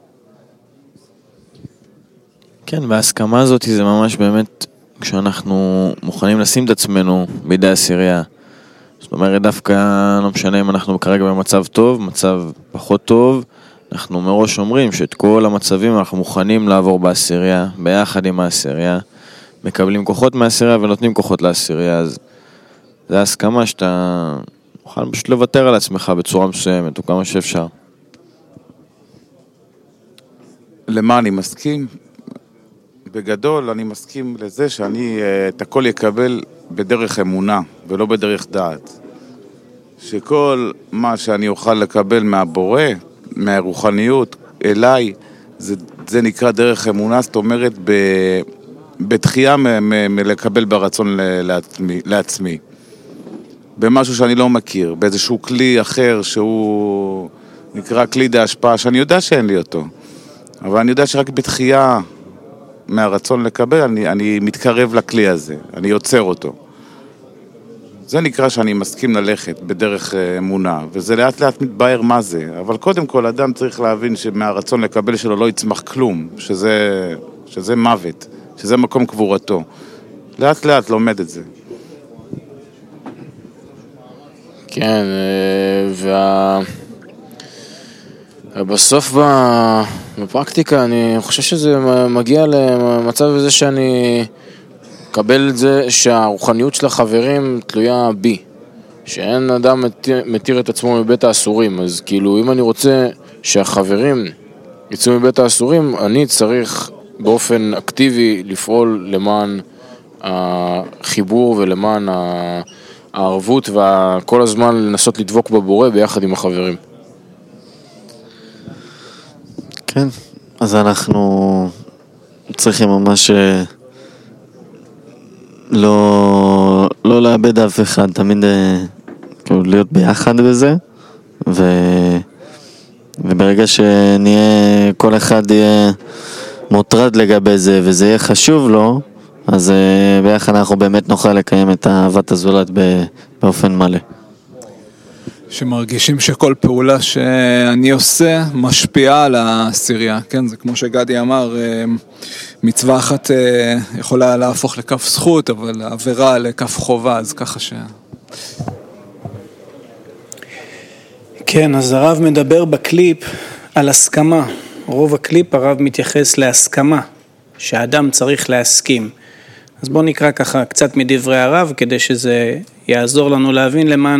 [SPEAKER 7] כן, וההסכמה הזאת זה ממש באמת כשאנחנו מוכנים לשים את עצמנו בידי עשירייה. זאת אומרת, דווקא לא משנה אם אנחנו כרגע במצב טוב, מצב פחות טוב, אנחנו מראש אומרים שאת כל המצבים אנחנו מוכנים לעבור בעשירייה, ביחד עם העשירייה, מקבלים כוחות מהעשירייה ונותנים כוחות לעשירייה, אז זה ההסכמה שאתה מוכן פשוט לוותר על עצמך בצורה מסוימת, או כמה שאפשר.
[SPEAKER 8] למה אני מסכים? בגדול אני מסכים לזה שאני את הכל יקבל בדרך אמונה ולא בדרך דעת. שכל מה שאני אוכל לקבל מהבורא, מהרוחניות אליי, זה, זה נקרא דרך אמונה, זאת אומרת ב, בתחייה מלקבל ברצון לעצמי, לעצמי. במשהו שאני לא מכיר, באיזשהו כלי אחר שהוא נקרא כלי דה השפעה, שאני יודע שאין לי אותו. אבל אני יודע שרק בתחייה מהרצון לקבל, אני, אני מתקרב לכלי הזה, אני יוצר אותו. זה נקרא שאני מסכים ללכת בדרך אמונה, וזה לאט לאט מתבהר מה זה. אבל קודם כל, אדם צריך להבין שמהרצון לקבל שלו לא יצמח כלום, שזה, שזה מוות, שזה מקום קבורתו. לאט לאט לומד את זה.
[SPEAKER 9] כן, וה... בסוף בפרקטיקה אני חושב שזה מגיע למצב הזה שאני מקבל את זה שהרוחניות של החברים תלויה בי, שאין אדם מתיר, מתיר את עצמו מבית האסורים. אז כאילו אם אני רוצה שהחברים יצאו מבית האסורים, אני צריך באופן אקטיבי לפעול למען החיבור ולמען הערבות, וכל הזמן לנסות לדבוק בבורא ביחד עם החברים.
[SPEAKER 7] כן, אז אנחנו צריכים ממש לא, לא לאבד אף אחד, תמיד כאילו להיות ביחד בזה, ו, וברגע שנהיה, כל אחד יהיה מוטרד לגבי זה וזה יהיה חשוב לו, אז ביחד אנחנו באמת נוכל לקיים את אהבת הזולת באופן מלא.
[SPEAKER 10] שמרגישים שכל פעולה שאני עושה משפיעה על העשירייה, כן? זה כמו שגדי אמר, מצווה אחת יכולה להפוך לכף זכות, אבל עבירה לכף חובה, אז ככה ש...
[SPEAKER 2] כן, אז הרב מדבר בקליפ על הסכמה. רוב הקליפ הרב מתייחס להסכמה, שהאדם צריך להסכים. אז בואו נקרא ככה קצת מדברי הרב, כדי שזה יעזור לנו להבין למען